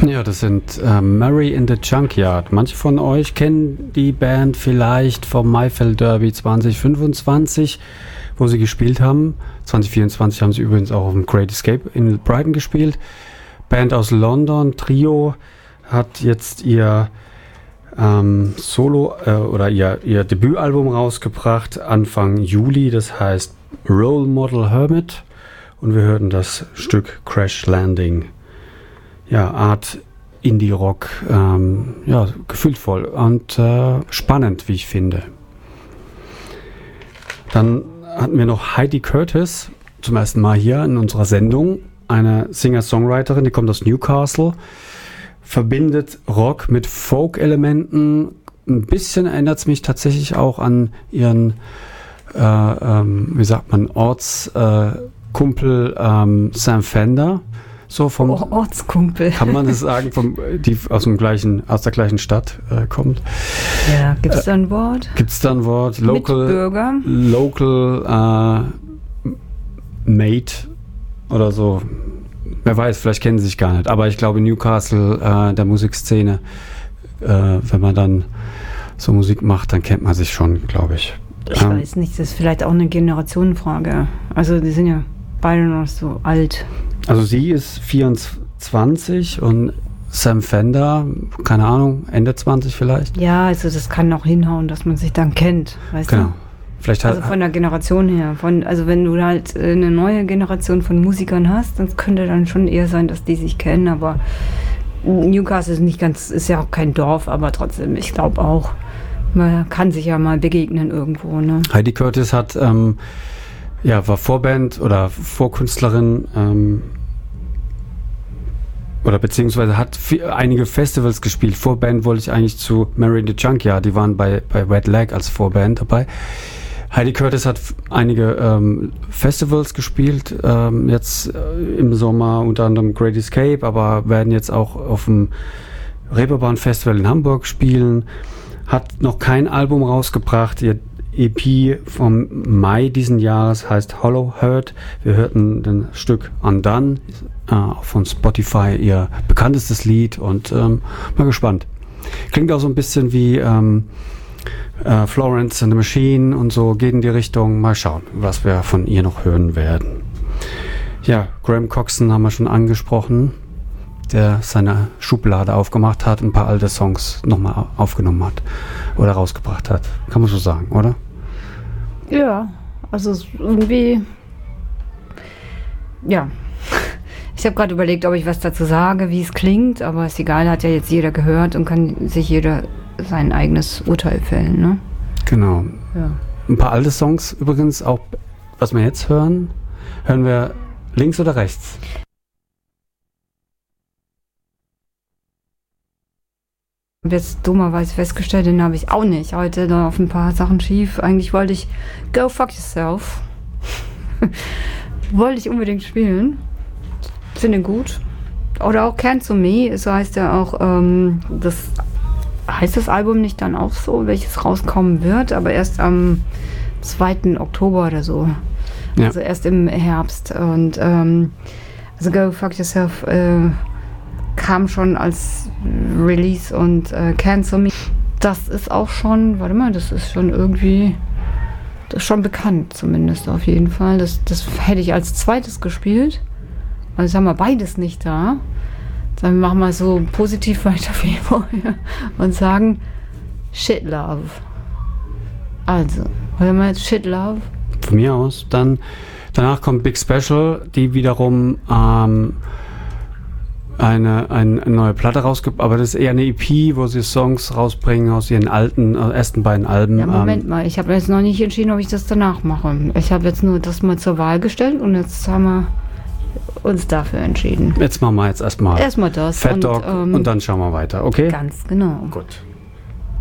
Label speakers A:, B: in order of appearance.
A: Ja, das sind Mary in the Junkyard. Manche von euch kennen die Band vielleicht vom Maifeld Derby 2025, wo sie gespielt haben. 2024 haben sie übrigens auch auf dem Great Escape in Brighton gespielt. Band aus London, Trio, hat jetzt ihr Solo oder ihr Debütalbum rausgebracht Anfang Juli. Das heißt Role Model Hermit. Und wir hörten das Stück Crash Landing. Ja, Art Indie-Rock, ja, gefühlvoll und spannend, wie ich finde. Dann hatten wir noch Heidi Curtis, zum ersten Mal hier in unserer Sendung. Eine Singer-Songwriterin, die kommt aus Newcastle, verbindet Rock mit Folk-Elementen. Ein bisschen erinnert es mich tatsächlich auch an ihren, wie sagt man, Ortskumpel Sam Fender. So vom
B: Ortskumpel.
A: Kann man das sagen, die aus der gleichen Stadt kommt.
B: Ja, gibt es da ein Wort?
A: Local Mate oder so. Wer weiß, vielleicht kennen sie sich gar nicht. Aber ich glaube, Newcastle, der Musikszene, wenn man dann so Musik macht, dann kennt man sich schon, glaube ich.
B: Ich weiß nicht, das ist vielleicht auch eine Generationenfrage. Also die sind ja beide noch so alt.
A: Also sie ist 24 und Sam Fender, keine Ahnung, Ende 20 vielleicht.
B: Ja, also das kann auch hinhauen, dass man sich dann kennt, weißt du?
A: Vielleicht
B: also von der Generation her. Also wenn du halt eine neue Generation von Musikern hast, dann könnte dann schon eher sein, dass die sich kennen, aber Newcastle ist ja auch kein Dorf, aber trotzdem, ich glaube auch, man kann sich ja mal begegnen irgendwo, ne?
A: Heidi Curtis hat war Vorband oder Vorkünstlerin oder beziehungsweise hat einige Festivals gespielt. Vorband wollte ich eigentlich zu Mary in the Junkyard, die waren bei Wet Leg als Vorband dabei. Heidi Curtis hat einige Festivals gespielt, jetzt im Sommer unter anderem Great Escape, aber werden jetzt auch auf dem Reeperbahn Festival in Hamburg spielen. Hat noch kein Album rausgebracht. Ihr EP vom Mai diesen Jahres heißt Hollow Heart. Wir hörten das Stück Undone, von Spotify ihr bekanntestes Lied und mal gespannt. Klingt auch so ein bisschen wie Florence and the Machine und so, geht in die Richtung. Mal schauen, was wir von ihr noch hören werden. Ja, Graham Coxon haben wir schon angesprochen, der seine Schublade aufgemacht hat und ein paar alte Songs nochmal aufgenommen hat oder rausgebracht hat. Kann man so sagen, oder?
B: Ja, also irgendwie, ja. Ich habe gerade überlegt, ob ich was dazu sage, wie es klingt, aber ist egal, hat ja jetzt jeder gehört und kann sich jeder sein eigenes Urteil fällen, ne?
A: Genau.
B: Ja.
A: Ein paar alte Songs übrigens, auch was wir jetzt hören wir links oder rechts?
B: Ich habe jetzt dummerweise festgestellt, den habe ich auch nicht. Heute laufen ein paar Sachen schief. Eigentlich wollte ich Go Fuck Yourself. Wollte ich unbedingt spielen. Finde gut. Oder auch Can't to Me, so heißt ja auch, heißt das Album nicht dann auch so, welches rauskommen wird, aber erst am 2. Oktober oder so. Ja. Also erst im Herbst. Und also Go Fuck Yourself kam schon als Release und Can't to Me. Das ist auch schon, das ist schon bekannt zumindest auf jeden Fall. Das hätte ich als zweites gespielt. Also haben wir beides nicht da. Dann machen wir so positiv weiter wie vorher und sagen Shit Love. Also, hören wir jetzt Shit Love?
A: Von mir aus. Danach kommt Big Special, die wiederum eine neue Platte rausgibt, aber das ist eher eine EP, wo sie Songs rausbringen aus ihren ersten beiden Alben.
B: Ja, Moment mal, ich habe jetzt noch nicht entschieden, ob ich das danach mache. Ich habe jetzt nur das mal zur Wahl gestellt und jetzt haben wir uns dafür entschieden.
A: Jetzt machen wir erstmal
B: das.
A: Fat Dog und dann schauen wir weiter, okay?
B: Ganz genau.
A: Gut.